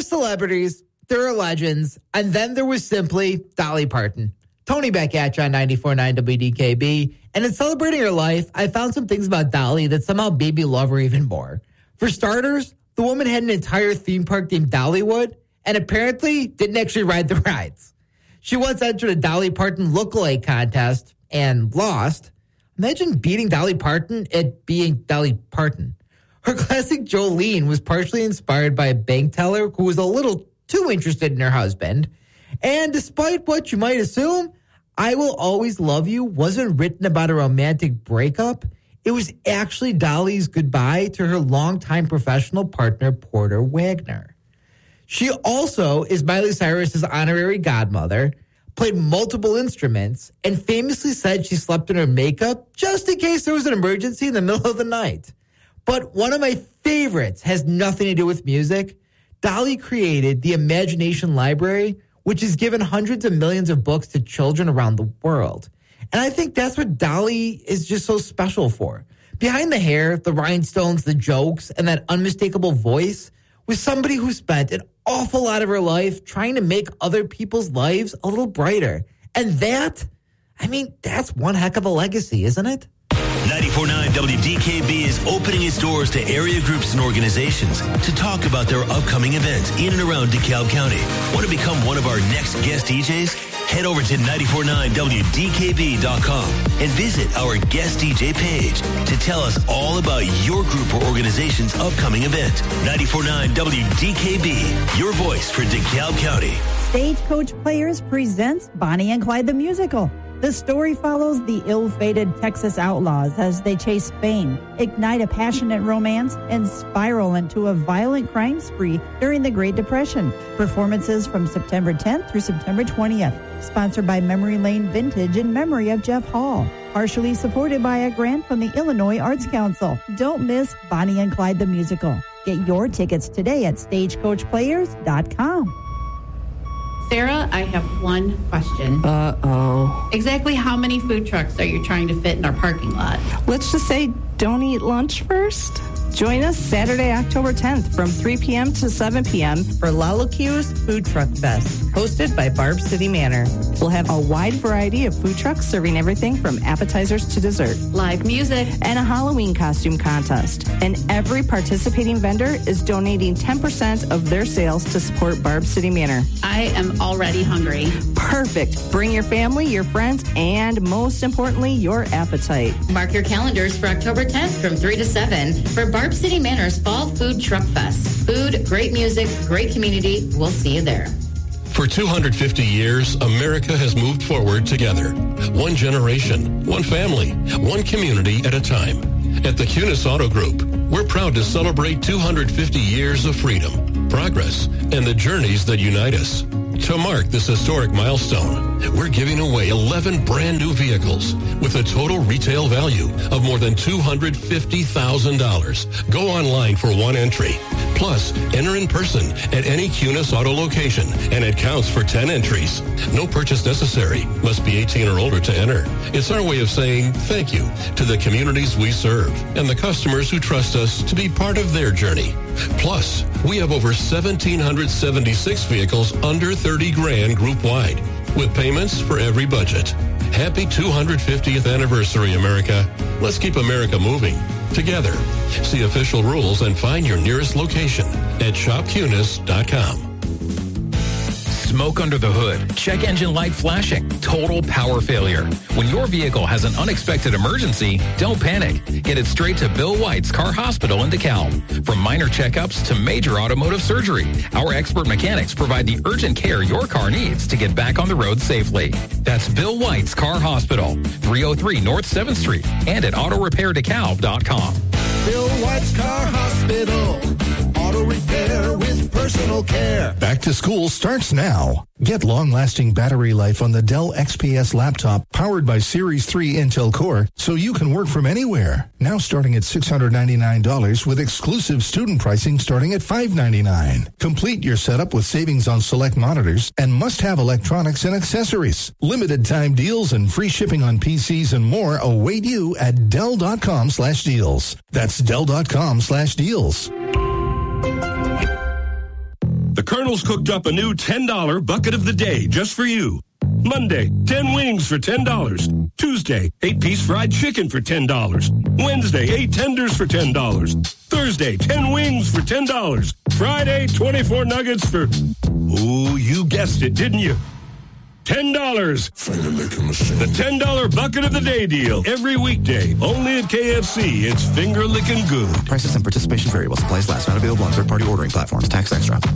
are celebrities, there are legends, and then there was simply Dolly Parton. Tony back at you on 94.9 WDKB. And in celebrating her life, I found some things about Dolly that somehow made me love her even more. For starters, the woman had an entire theme park named Dollywood, and apparently didn't actually ride the rides. She once entered a Dolly Parton lookalike contest and lost. Imagine beating Dolly Parton at being Dolly Parton. Her classic Jolene was partially inspired by a bank teller who was a little too interested in her husband. And despite what you might assume, I Will Always Love You wasn't written about a romantic breakup. It was actually Dolly's goodbye to her longtime professional partner, Porter Wagner. She also is Miley Cyrus's honorary godmother, played multiple instruments, and famously said she slept in her makeup just in case there was an emergency in the middle of the night. But one of my favorites has nothing to do with music. Dolly created the Imagination Library, which has given hundreds of millions of books to children around the world. And I think that's what Dolly is just so special for. Behind the hair, the rhinestones, the jokes, and that unmistakable voice was somebody who spent an awful lot of her life trying to make other people's lives a little brighter. And that's one heck of a legacy, isn't it? 94.9 WDKB is opening its doors to area groups and organizations to talk about their upcoming events in and around DeKalb County. Want to become one of our next guest DJs? Head over to 949WDKB.com and visit our guest DJ page to tell us all about your group or organization's upcoming event. 94.9 WDKB, your voice for DeKalb County. Stagecoach Players presents Bonnie and Clyde the Musical. The story follows the ill-fated Texas outlaws as they chase fame, ignite a passionate romance, and spiral into a violent crime spree during the Great Depression. Performances from September 10th through September 20th. Sponsored by Memory Lane Vintage in memory of Jeff Hall. Partially supported by a grant from the Illinois Arts Council. Don't miss Bonnie and Clyde the Musical. Get your tickets today at StagecoachPlayers.com. Sarah, I have one question. Uh-oh. Exactly how many food trucks are you trying to fit in our parking lot? Let's just say don't eat lunch first. Join us Saturday, October 10th from 3 p.m. to 7 p.m. for Lalo Q's Food Truck Fest, hosted by Barb City Manor. We'll have a wide variety of food trucks serving everything from appetizers to dessert. Live music. And a Halloween costume contest. And every participating vendor is donating 10% of their sales to support Barb City Manor. I am already hungry. Perfect. Bring your family, your friends, and most importantly, your appetite. Mark your calendars for October 10th from 3 to 7 for Barb City Manor's Fall Food Truck Fest. Food, great music, great community. We'll see you there. For 250 years, America has moved forward together. One generation, one family, one community at a time. At the Cunis Auto Group, we're proud to celebrate 250 years of freedom, progress, and the journeys that unite us. To mark this historic milestone, we're giving away 11 brand new vehicles with a total retail value of more than $250,000. Go online for one entry. Plus, enter in person at any Cunis Auto location, and it counts for 10 entries. No purchase necessary. Must be 18 or older to enter. It's our way of saying thank you to the communities we serve and the customers who trust us to be part of their journey. Plus, we have over 1,776 vehicles under 30 grand group-wide, with payments for every budget. Happy 250th anniversary, America. Let's keep America moving together. See official rules and find your nearest location at shopcunis.com. Smoke under the hood, check engine light flashing, total power failure. When your vehicle has an unexpected emergency, don't panic. Get it straight to Bill White's Car Hospital in DeKalb. From minor checkups to major automotive surgery, our expert mechanics provide the urgent care your car needs to get back on the road safely. That's Bill White's Car Hospital, 303 North 7th Street, and at autorepairdekalb.com. Bill White's Car Hospital. Auto repair with personal care. Back to school starts now. Get long-lasting battery life on the Dell XPS laptop powered by Series 3 Intel Core so you can work from anywhere. Now starting at $699 with exclusive student pricing starting at $599. Complete your setup with savings on select monitors and must-have electronics and accessories. Limited time deals and free shipping on PCs and more await you at Dell.com/deals. That's Dell.com/deals. the Colonel's cooked up a new $10 bucket of the day just for you. Monday, 10 wings for $10. Tuesday, 8-piece fried chicken for $10. Wednesday, 8 tenders for $10. Thursday, 10 wings for $10. Friday, 24 nuggets for, oh, you guessed it, didn't you? $10. The $10 bucket of the day deal. Every weekday, only at KFC. It's finger licking good. Prices and participation variable. Supplies last. Not available on third-party ordering platforms. Tax extra.